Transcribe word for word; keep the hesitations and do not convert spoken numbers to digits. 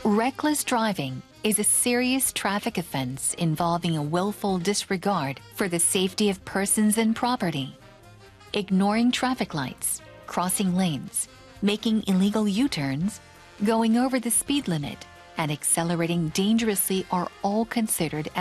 Reckless driving is a serious traffic offense involving a willful disregard for the safety of persons and property. Ignoring traffic lights, crossing lanes, making illegal U-turns, going over the speed limit, and accelerating dangerously are all considered